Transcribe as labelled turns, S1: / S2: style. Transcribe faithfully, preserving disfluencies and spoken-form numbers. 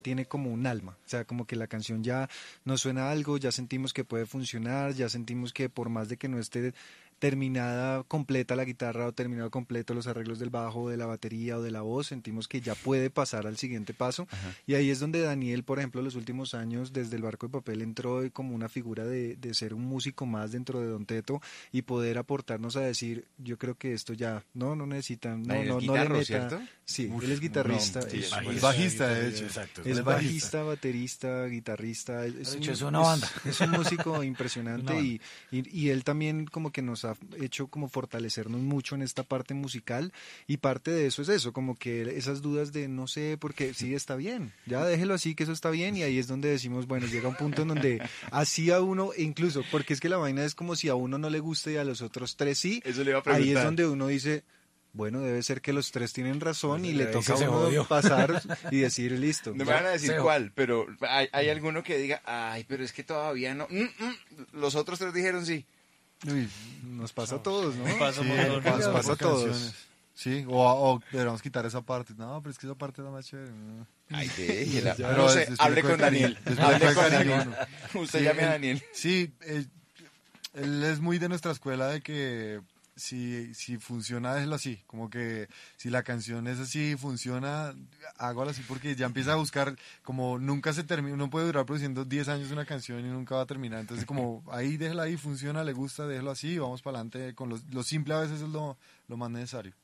S1: tiene como un alma, o sea, como que la canción ya nos suena a algo, ya sentimos que puede funcionar, ya sentimos que por más de que no esté terminada completa la guitarra o terminado completo los arreglos del bajo, de la batería o de la voz, sentimos que ya puede pasar al siguiente paso.
S2: Ajá.
S1: Y ahí es donde Daniel, por ejemplo, los últimos años desde el Barco de Papel entró como una figura de, de ser un músico más dentro de Don Teto y poder aportarnos a decir, yo creo que esto ya, no, no necesitan, no,
S2: Daniel es
S1: no, no le
S2: guitarro,
S1: meta.
S2: ¿cierto?
S1: Sí,
S3: Uf,
S1: él es guitarrista,
S3: no, sí,
S1: es,
S3: bajista,
S1: es-
S3: bajista, de hecho.
S4: Exacto.
S1: es
S3: él es
S1: bajista, baterista, guitarrista, es, es
S4: De hecho,
S1: un,
S4: es una banda.
S1: es un músico impresionante
S4: Una
S1: y, y, y él también como que nos ha hecho como fortalecernos mucho en esta parte musical y parte de eso es eso, como que esas dudas de no sé, porque sí está bien, ya déjelo así que eso está bien y ahí es donde decimos, bueno, llega un punto en donde así a uno, e incluso, porque es que la vaina es como si a uno no le guste y a los otros tres sí,
S2: Eso le iba a
S1: ahí es
S2: preguntar.
S1: donde uno dice... Bueno, debe ser que los tres tienen razón y
S4: Pues
S1: le
S4: ahí
S1: toca
S4: sí
S1: a
S4: se
S1: uno
S4: jodió.
S1: pasar y decir listo.
S2: No me
S1: ya.
S2: van a decir
S4: Seo.
S2: cuál, pero hay, hay alguno que diga, ay, pero es que todavía no. Mm, mm, los otros tres dijeron sí.
S3: Uy,
S1: Nos pasa a todos, ¿no?
S5: Pasa un
S3: sí,
S5: montón.
S3: pasa,
S1: Nos pasa a
S3: por
S1: todos.
S3: canciones. Sí, o, o deberíamos quitar esa parte. No, pero es que esa parte es la más chévere. ¿no?
S2: Ay, déjela.
S3: Ya,
S2: No
S3: pero
S2: sé,
S3: es- es
S2: hable
S3: por
S2: con
S3: cariño,
S2: Daniel.
S3: es por
S2: Hable con
S3: cariño,
S2: Daniel. Usted
S3: Sí,
S2: llame a
S3: él-
S2: Daniel.
S3: Sí, eh, él es muy de nuestra escuela de que si, si funciona, déjelo así. Como que si la canción es así, funciona, hágalo así porque ya empieza a buscar, como nunca se termina, uno puede durar produciendo diez años una canción y nunca va a terminar. Entonces como ahí déjela ahí, funciona, le gusta, déjelo así, vamos para adelante. Con lo, lo simple a veces es lo, lo más necesario.